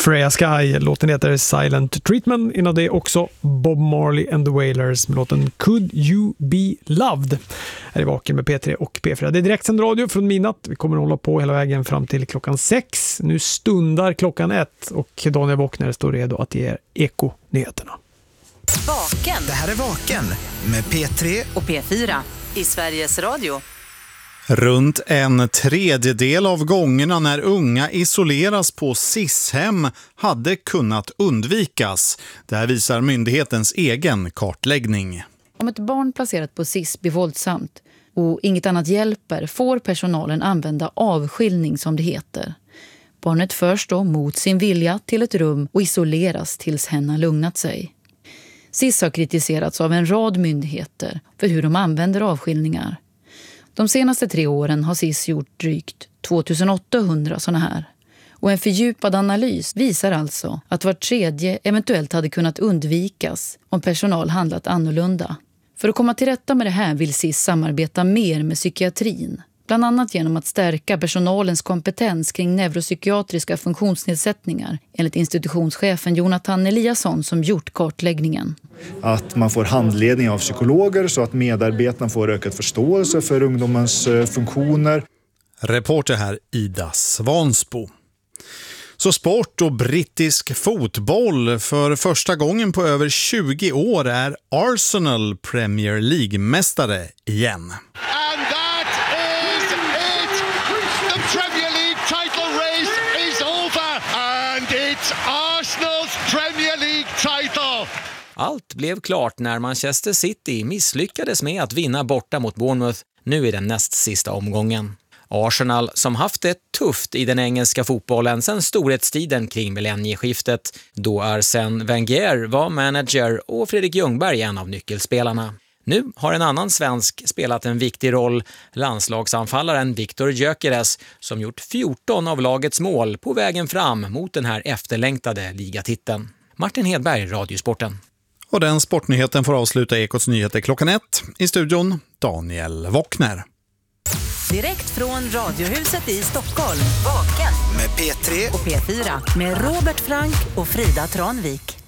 Freya Sky. Låten heter Silent Treatment. Innan det också Bob Marley and the Wailers med låten Could You Be Loved. Här är Vaken med P3 och P4. Det är direktsänd radio från midnatt. Vi kommer att hålla på hela vägen fram till klockan 6. Nu stundar klockan 1 och Daniel Wockner står redo att ge Eko-nyheterna. Vaken. Det här är Vaken med P3 och P4 i Sveriges Radio. Runt en tredjedel av gångerna när unga isoleras på SIS-hem hade kunnat undvikas. Det här visar myndighetens egen kartläggning. Om ett barn placerat på SIS blir våldsamt och inget annat hjälper får personalen använda avskiljning som det heter. Barnet förs då mot sin vilja till ett rum och isoleras tills hen har lugnat sig. SIS har kritiserats av en rad myndigheter för hur de använder avskiljningar. De senaste 3 åren har SIS gjort drygt 2800 sådana här. Och en fördjupad analys visar alltså att var tredje eventuellt hade kunnat undvikas om personal handlat annorlunda. För att komma till rätta med det här vill SIS samarbeta mer med psykiatrin. Bland annat genom att stärka personalens kompetens kring neuropsykiatriska funktionsnedsättningar enligt institutionschefen Jonathan Eliasson som gjort kartläggningen. Att man får handledning av psykologer så att medarbetarna får ökad förståelse för ungdomens funktioner. Reporter här Ida Svansbo. Så sport och brittisk fotboll. För första gången på över 20 år är Arsenal Premier League-mästare igen. Allt blev klart när Manchester City misslyckades med att vinna borta mot Bournemouth nu i den näst sista omgången. Arsenal, som haft det tufft i den engelska fotbollen sedan storhetstiden kring millennieskiftet, då Arsène Wenger var manager och Fredrik Ljungberg en av nyckelspelarna. Nu har en annan svensk spelat en viktig roll, landslagsanfallaren Viktor Gyökeres, som gjort 14 av lagets mål på vägen fram mot den här efterlängtade ligatiteln. Martin Hedberg, Radiosporten. Och den sportnyheten får avsluta Ekots nyheter klockan 1. I studion Daniel Wockner. Direkt från Radiohuset i Stockholm. Vaken med P3 och P4 med Robert Frank och Frida Tranvik.